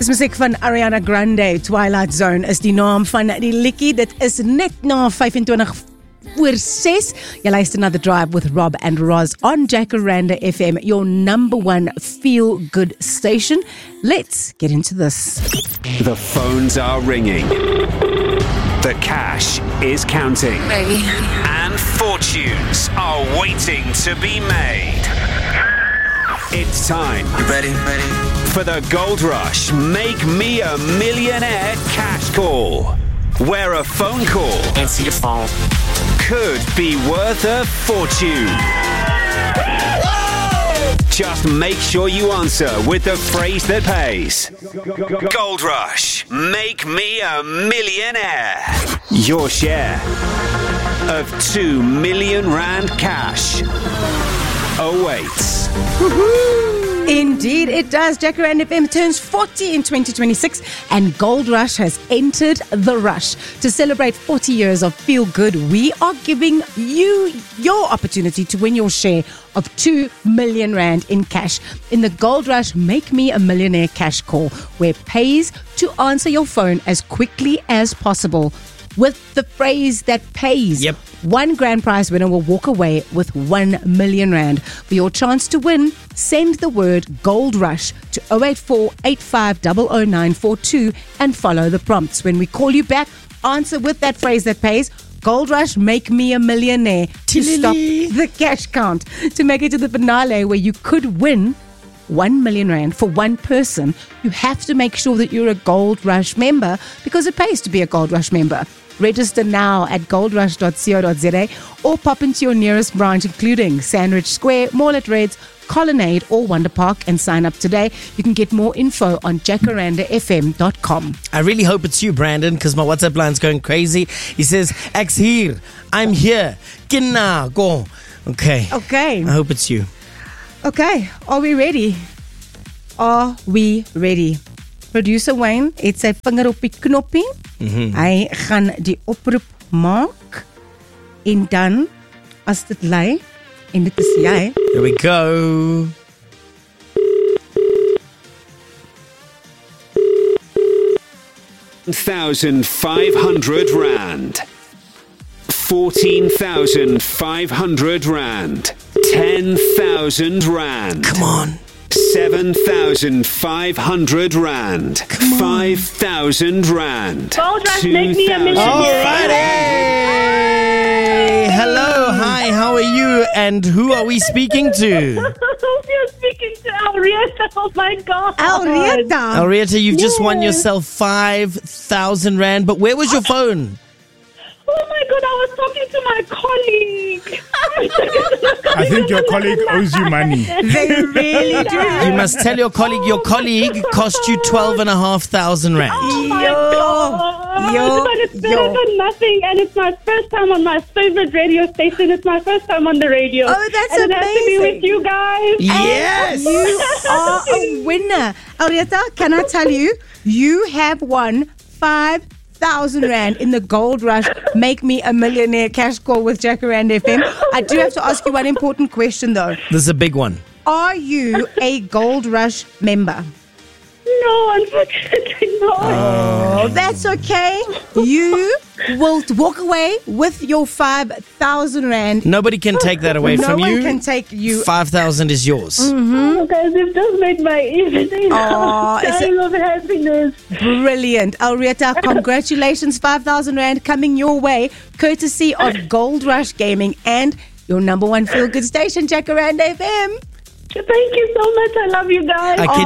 Dis musiek van Ariana Grande. Twilight Zone is die naam van die liedjie. Dit is net na 25:06. Jy luister na The Drive with Rob and Roz on Jacaranda FM, your number one feel-good station. Let's get into this. The phones are ringing. The cash is counting. Baby. And fortunes are waiting to be made. It's time. You ready? For the Gold Rush Make Me a Millionaire cash call, where a phone call Answer your phone. could be worth a fortune. Just make sure you answer with the phrase that pays. Gold Rush Make Me a Millionaire. Your share of 2 million rand cash awaits. Indeed, it does. Jacaranda FM turns 40 in 2026 and Gold Rush has entered the rush. To celebrate 40 years of Feel Good, we are giving you your opportunity to win your share of 2 million rand in cash in the Gold Rush Make Me a Millionaire cash call, where it pays to answer your phone as quickly as possible with the phrase that pays. Yep. One grand prize winner will walk away with 1 million rand. For your chance to win, send the word Gold Rush to 084 85 00942 and follow the prompts. When we call you back, answer with that phrase that pays. Gold Rush Make Me a Millionaire to stop the cash count. To make it to the finale where you could win 1 million rand for one person, you have to make sure that you're a Gold Rush member because it pays to be a Gold Rush member. Register now at goldrush.co.za or pop into your nearest branch, including Sandwich Square, Mall at Reds, Colonnade or Wonder Park, and sign up today. You can get more info on jacarandafm.com. I really hope it's you, Brandon, because my WhatsApp line's going crazy. He says, X here, I'm here, Kinna, go. Okay. Okay. I hope it's you. Okay, are we ready? Are we ready? Producer Wayne, het sy vinger op die knoppie. Hy gaan die oproep maak en dan as dit lei en dit is jy. Here we go. R1,500. 14,500 rand. 10,000 rand. Come on. 7,500 rand. 5,000 rand. Gold Rush Make Me a 2,000 Millionaire. Friday! Hello, hi, how are you? And who are we speaking to? You're speaking to Alrieta. Oh my God. Alrieta. Arietta, you've just won Yes. yourself 5,000 rand, but where was your phone? Oh my God, I was talking to my colleague. I think your colleague owes you money. They really do. You must tell your colleague cost you 12,500 rand. Oh my God. But it's better than nothing, and it's my first time on my favorite radio station. It's my first time on the radio. Oh, that's and it has to be amazing. with you guys. Yes! You are a winner. Alrieta, can I tell you, you have won 5,000 rand in the Gold Rush Make Me a Millionaire cash call with Jacaranda FM. I do have to ask you one important question though. This is a big one. Are you a Gold Rush member? No, unfortunately not. Oh, that's okay. You will walk away with your 5,000 rand. Nobody can take that away No from one you. can take you. 5,000 is yours. Oh, guys, you've just made my evening. Oh, it's Time of happiness. Brilliant. Alrieta, congratulations. 5,000 rand coming your way, courtesy of Gold Rush Gaming and your number one feel-good station, Jacaranda FM. Thank you so much. I love you guys. I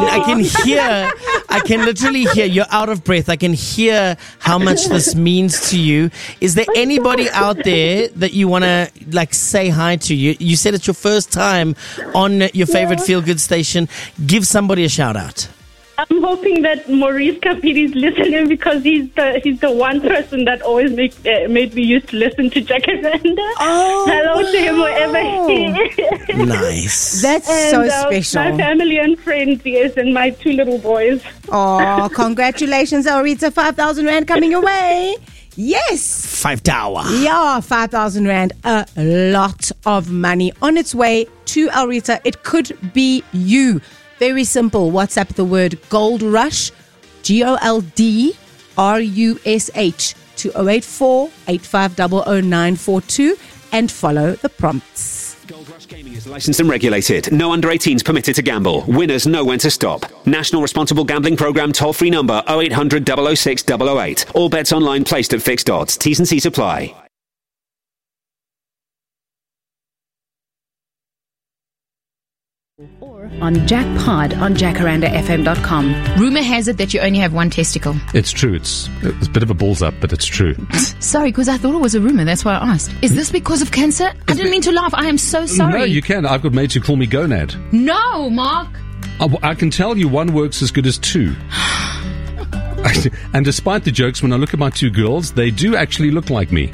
can literally hear, you're out of breath. I can hear how much this means to you. Is there anybody out there that you want to say hi to? You said it's your first time on your favorite feel-good station. Give somebody a shout out. I'm hoping that Maurice Kapiri is listening because he's the one person that always made me used to listen to Jacaranda. Oh, hello to him wherever he is. Nice. That's so special. My family and friends, yes, and my 2 little boys. Oh, congratulations, Alrieta. 5,000 rand coming your way. Yes. 5 tower. Yeah, 5,000 rand. A lot of money on its way to Alrieta. It could be you. Very simple. WhatsApp the word Gold Rush GOLDRUSH to 084 8500 942 and follow the prompts. Gold Rush Gaming is licensed and regulated. No under 18s permitted to gamble. Winners know when to stop. National Responsible Gambling Programme toll-free number 0800 006 008. All bets online placed at fixed odds. T's and C's apply. Or on Jackpod on jacarandafm.com. Rumor has it that you only have one testicle. It's true. It's a bit of a balls up, but it's true. Sorry, because I thought it was a rumor. That's why I asked. Is this because of cancer? I didn't mean to laugh. I am so sorry. No, you can. I've got mates who call me Gonad. No, Mark. I can tell you one works as good as two. And despite the jokes, when I look at my two girls, they do actually look like me.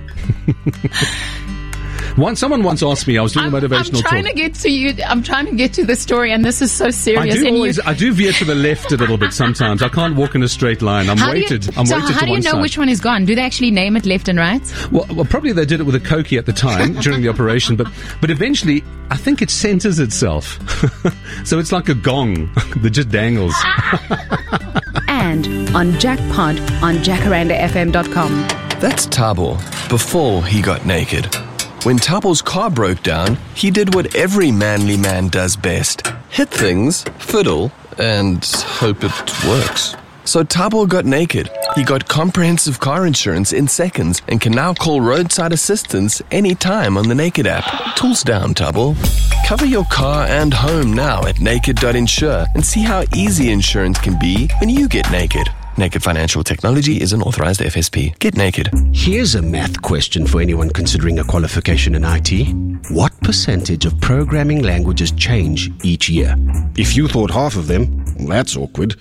Someone once asked me, I was doing a motivational talk. I'm trying to get to you. I'm trying to get to the story, and this is so serious. I do veer to the left a little bit sometimes. I can't walk in a straight line. I'm weighted to one side. So how do you know which one is gone? Do they actually name it left and right? Well, probably they did it with a Cokie at the time during the operation, but eventually I think it centers itself. So it's like a gong that just dangles. And on Jackpod on jacarandafm.com. That's Tabo before he got naked. When Tabo's car broke down, he did what every manly man does best. Hit things, fiddle, and hope it works. So Tabo got naked. He got comprehensive car insurance in seconds and can now call roadside assistance anytime on the Naked app. Tools down, Tabo. Cover your car and home now at naked.insure and see how easy insurance can be when you get naked. Naked Financial Technology is an authorized FSP. Get naked. Here's a math question for anyone considering a qualification in IT. What percentage of programming languages change each year? If you thought half of them, that's awkward.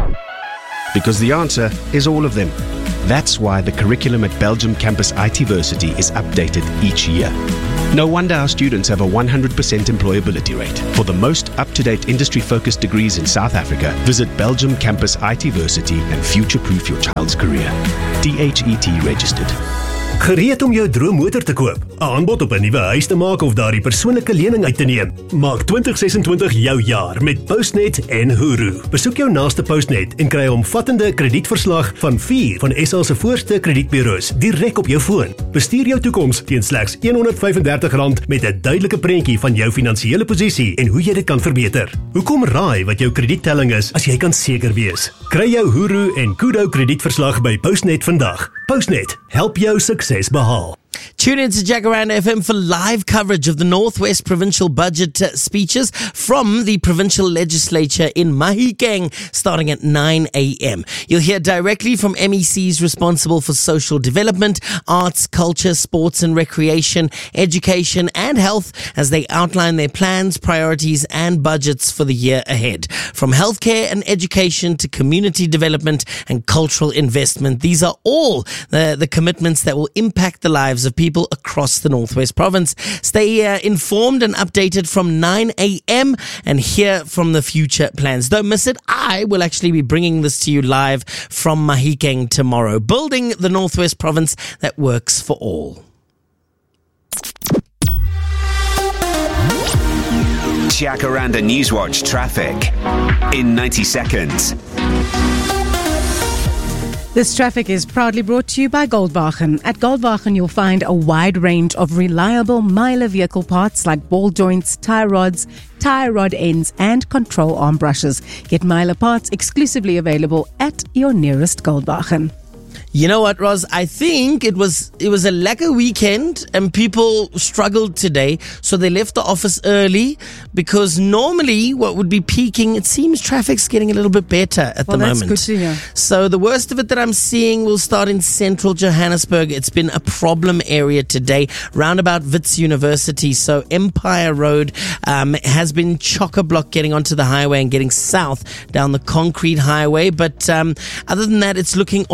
Because the answer is all of them. That's why the curriculum at Belgium Campus ITversity is updated each year. No wonder our students have a 100% employability rate. For the most up-to-date industry-focused degrees in South Africa, visit Belgium Campus ITversity and future-proof your child's career. DHET registered. Gereed om jou droommotor te koop, 'n aanbod op 'n nuwe huis te maak of daardie persoonlike lening uit te neem. Maak 2026 jou jaar met Postnet en Huru. Besoek jou naaste Postnet en kry 'n omvattende kredietverslag van 4 van SA se voorste kredietbureaus direk op jou foon. Bestuur jou toekoms teen slegs R135 met 'n duidelike prentjie van jou finansiële posisie en hoe jy dit kan verbeter. Hoekom raai wat jou krediettelling is as jy kan seker wees? Kry jou Huru en Kudo kredietverslag by Postnet vandag. Postnet, help jou sukses behaal. Tune in to Jacaranda FM for live coverage of the Northwest Provincial Budget speeches from the Provincial Legislature in Mahikeng starting at 9 a.m. You'll hear directly from MECs responsible for social development, arts, culture, sports and recreation, education and health as they outline their plans, priorities and budgets for the year ahead. From healthcare and education to community development and cultural investment, these are all the commitments that will impact the lives of people across the Northwest Province. Stay informed and updated from 9 a.m. and hear from the future plans. Don't miss it. I will actually be bringing this to you live from Mahikeng tomorrow. Building the Northwest Province that works for all. Jacaranda Newswatch traffic in 90 seconds. This traffic is proudly brought to you by Goldwagen. At Goldwagen, you'll find a wide range of reliable Myler vehicle parts like ball joints, tie rods, tie rod ends, and control arm brushes. Get Myler parts exclusively available at your nearest Goldwagen. You know what, Roz? I think it was a lekker weekend and people struggled today, so they left the office early because normally what would be peaking, it seems traffic's getting a little bit better at the moment. That's good to hear. So the worst of it that I'm seeing will start in central Johannesburg. It's been a problem area today, roundabout Wits University. So Empire Road has been chock-a-block getting onto the highway and getting south down the concrete highway. But other than that, it's looking all right. I'm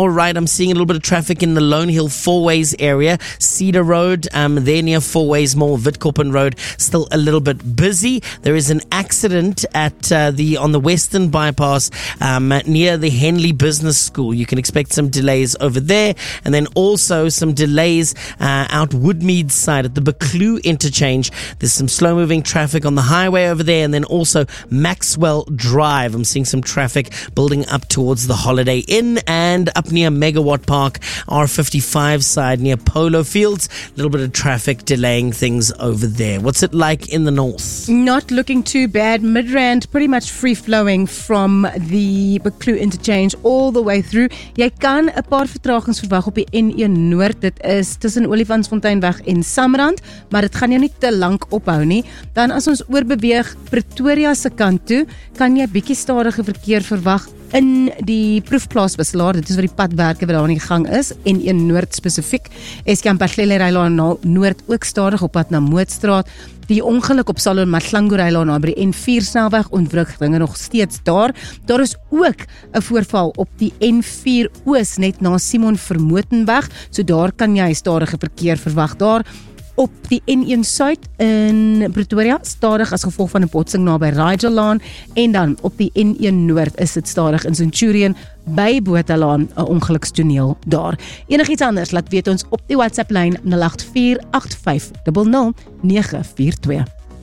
I'm seeing a little bit of traffic in the Lone Hill Fourways area. Cedar Road, there near Fourways Mall, Witkoppen Road, still a little bit busy. There is an accident at on the Western Bypass near the Henley Business School. You can expect some delays over there, and then also some delays out Woodmead side at the Buccleuch interchange. There's some slow-moving traffic on the highway over there, and then also Maxwell Drive. I'm seeing some traffic building up towards the Holiday Inn and up near Megawatt Park, R55 side near Polo Fields. A little bit of traffic delaying things over there. What's it like in the north? Not looking too bad. Midrand pretty much free-flowing from the Buccleuch interchange all the way through. Jy kan 'n paar vertragings verwag op die N1 Noord. Dit is tussen Olifantsfonteinweg en Samrand, maar dit gaan jou nie te lank ophou nie. Dan as ons oorbeweeg Pretoria se kant toe, kan jy bietjie stadige verkeer verwag in die proefplaaswisselaar. Dit is waar die padwerke wat daar aan die gang is, N1 Noord spesifiek. Eskom Patlele Noord ook stadig op pad na Mootstraat. Die ongeluk op Salon Matlango na by die N4 snelweg ontwrig dinge nog steeds daar. Daar is ook 'n voorval op die N4 Oos net na Simon Vermotenweg, so daar kan jy stadige verkeer verwag daar. Op die N1 Suid in Pretoria, stadig as gevolg van 'n botsing na by Rigellaan, en dan op die N1 Noord is dit stadig in Centurion by Botalaan, 'n ongelukstoneel daar. Enigiets anders, laat weet ons op die WhatsApp lyn 0848500942.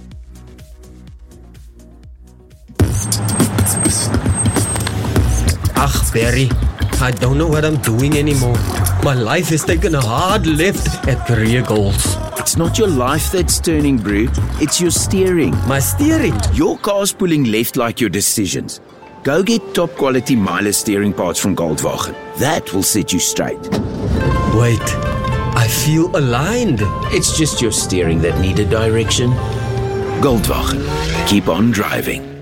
Ach, Barry, I don't know what I'm doing anymore. My life has taken a hard left at career goals. It's not your life that's turning, Brew. It's your steering. My steering? Your car's pulling left like your decisions. Go get top quality Miele steering parts from Goldwagen. That will set you straight. Wait, I feel aligned. It's just your steering that needed direction. Goldwagen. Keep on driving.